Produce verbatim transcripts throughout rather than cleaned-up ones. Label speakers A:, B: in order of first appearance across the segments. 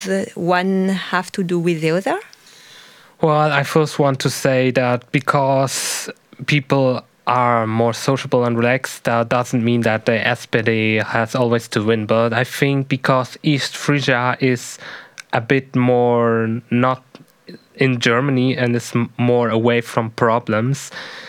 A: the one have to do with the other?
B: Well, I first want to say that because people are more sociable and relaxed, that doesn't mean that the S P D has always to win. But I think because East Frisia is a bit more not in Germany and is more away from problems,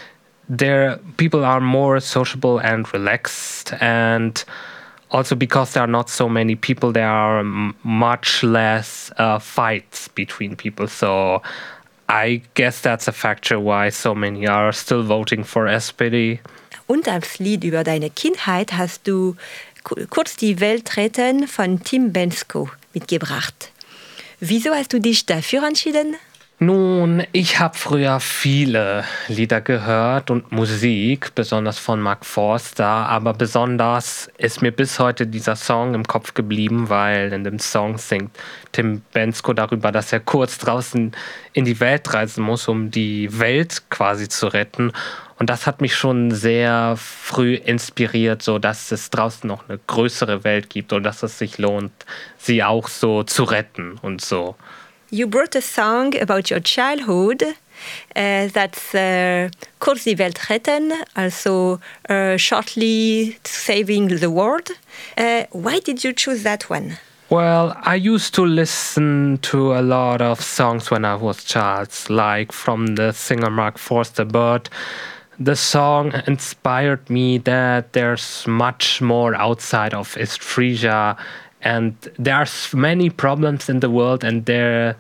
B: there people are more sociable and relaxed, and also because there are not so many people, there are m- much less uh, fights between people. So I guess that's a factor why so many are still voting for S P D.
A: Und als Lied über deine Kindheit hast du kurz die Welt retten von Tim Bendzko mitgebracht. Wieso hast du dich dafür entschieden?
B: Nun, ich habe früher viele Lieder gehört und Musik, besonders von Mark Forster, aber besonders ist mir bis heute dieser Song im Kopf geblieben, weil in dem Song singt Tim Bendzko darüber, dass er kurz draußen in die Welt reisen muss, um die Welt quasi zu retten. Und das hat mich schon sehr früh inspiriert, so dass es draußen noch eine größere Welt gibt und dass es sich lohnt, sie auch so zu retten und so.
A: You brought a song about your childhood uh, that's uh, Kurz die Welt retten, also uh, shortly saving the world. Uh, why did you choose that one?
B: Well, I used to listen to a lot of songs when I was a child, like from the singer Mark Forster, but the song inspired me that there's much more outside of East Frisia, and there are many problems in the world, and there,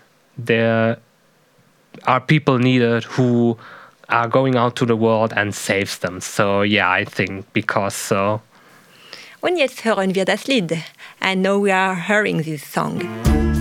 B: there are people needed who are going out to the world and saves them. So yeah, I think because so.
A: Und jetzt hören wir das Lied. And now we are hearing this song.